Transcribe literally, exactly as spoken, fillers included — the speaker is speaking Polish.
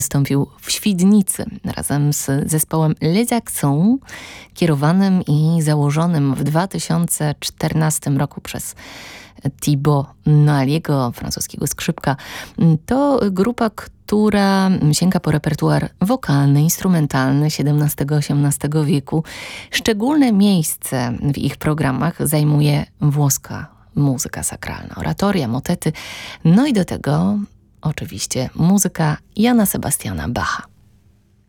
Wystąpił w Świdnicy razem z zespołem Les Accents, kierowanym i założonym w dwa tysiące czternastym roku przez Thibaut Noaliego, francuskiego skrzypka. To grupa, która sięga po repertuar wokalny, instrumentalny siedemnastego osiemnastego wieku. Szczególne miejsce w ich programach zajmuje włoska muzyka sakralna, oratoria, motety, no i do tego oczywiście muzyka Jana Sebastiana Bacha.